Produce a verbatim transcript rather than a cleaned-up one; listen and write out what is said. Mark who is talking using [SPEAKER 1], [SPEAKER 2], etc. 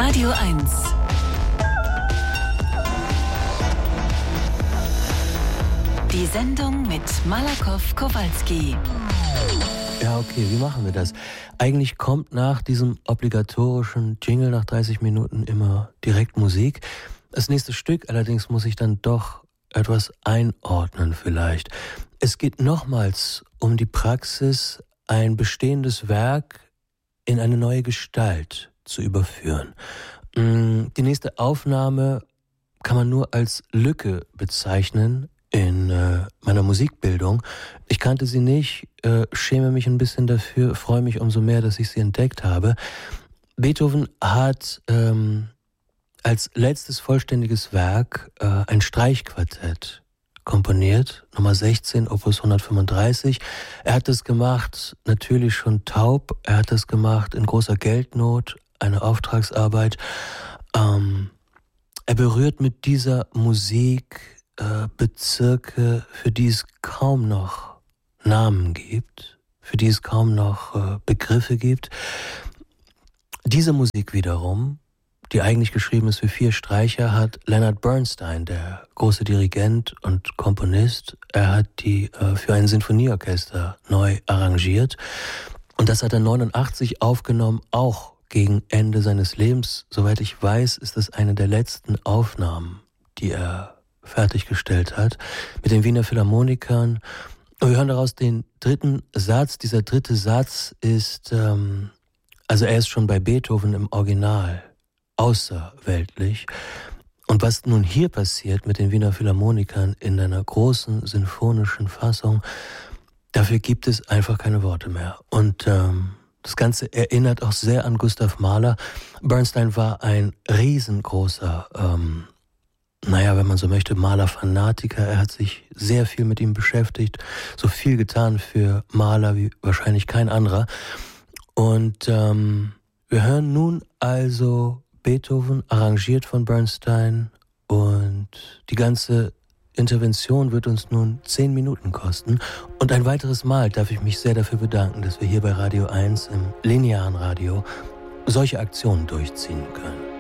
[SPEAKER 1] Radio eins. Die Sendung mit Malakoff Kowalski.
[SPEAKER 2] Ja, okay, wie machen wir das? Eigentlich kommt nach diesem obligatorischen Jingle nach dreißig Minuten immer direkt Musik. Das nächste Stück allerdings muss ich dann doch etwas einordnen vielleicht. Es geht nochmals um die Praxis, ein bestehendes Werk in eine neue Gestalt zu überführen. Die nächste Aufnahme kann man nur als Lücke bezeichnen in äh, meiner Musikbildung. Ich kannte sie nicht, äh, schäme mich ein bisschen dafür, freue mich umso mehr, dass ich sie entdeckt habe. Beethoven hat ähm, als letztes vollständiges Werk äh, ein Streichquartett komponiert, Nummer sechzehn, Opus hundertfünfunddreißig. Er hat das gemacht, natürlich schon taub, er hat das gemacht in großer Geldnot, eine Auftragsarbeit. Ähm, er berührt mit dieser Musik äh, Bezirke, für die es kaum noch Namen gibt, für die es kaum noch äh, Begriffe gibt. Diese Musik wiederum, die eigentlich geschrieben ist für vier Streicher, hat Leonard Bernstein, der große Dirigent und Komponist, er hat die äh, für ein Sinfonieorchester neu arrangiert. Und das hat er neunundachtzig aufgenommen, auch gegen Ende seines Lebens. Soweit ich weiß, ist das eine der letzten Aufnahmen, die er fertiggestellt hat, mit den Wiener Philharmonikern. Und wir hören daraus den dritten Satz. Dieser dritte Satz ist, ähm, also er ist schon bei Beethoven im Original außerweltlich. Und was nun hier passiert mit den Wiener Philharmonikern in einer großen sinfonischen Fassung, dafür gibt es einfach keine Worte mehr. Und ähm, das Ganze erinnert auch sehr an Gustav Mahler. Bernstein war ein riesengroßer, ähm, naja, wenn man so möchte, Mahler-Fanatiker. Er hat sich sehr viel mit ihm beschäftigt, so viel getan für Mahler wie wahrscheinlich kein anderer. Und ähm, wir hören nun also Beethoven, arrangiert von Bernstein, und die ganze Intervention wird uns nun zehn Minuten kosten. Und ein weiteres Mal darf ich mich sehr dafür bedanken, dass wir hier bei Radio eins im linearen Radio solche Aktionen durchziehen können.